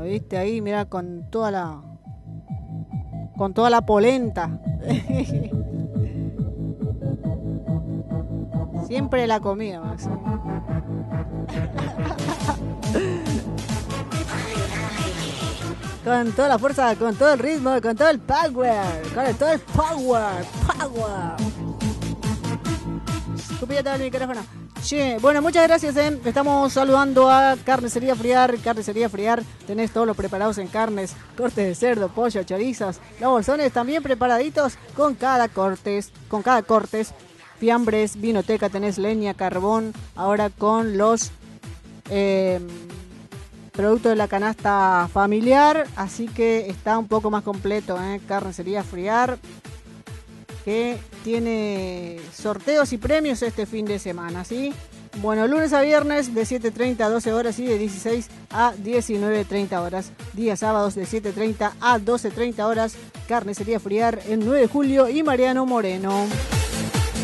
¿viste? Ahí, mira, con toda la polenta. Siempre la comida, Max. Con toda la fuerza, con todo el ritmo, con todo el power. Con todo el power. Escupía todo el micrófono. Che, bueno, muchas gracias, Estamos saludando a Carnicería Friar. Carnicería Friar, tenés todos los preparados en carnes, cortes de cerdo, pollo, chorizos, los bolsones también preparaditos con cada cortes, fiambres, vinoteca, tenés leña, carbón, ahora con los productos de la canasta familiar, así que está un poco más completo, Carnicería Friar, que tiene sorteos y premios este fin de semana, ¿sí? Bueno, lunes a viernes de 7:30 a 12 horas y de 16 a 19:30 horas. Días sábados de 7:30 a 12:30 horas. Carnicería Friar en 9 de julio y Mariano Moreno.